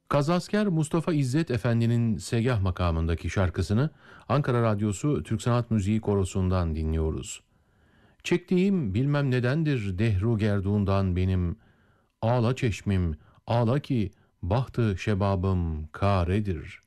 Kazasker Mustafa İzzet Efendi'nin Segah makamındaki şarkısını Ankara Radyosu Türk Sanat Müziği Korosu'ndan dinliyoruz. Çektiğim bilmem nedendir dehru gerduğundan benim, ağla çeşmim, ağla ki bahtı şebabım karedir.